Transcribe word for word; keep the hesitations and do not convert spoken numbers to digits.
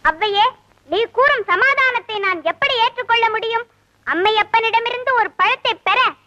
அவ்வையே, நீ கூறும் சமாதானத்தை நான் எப்படி ஏற்றுக்கொள்ள முடியும்? அம்மையப்பனிடமிருந்து ஒரு பழத்தை பெற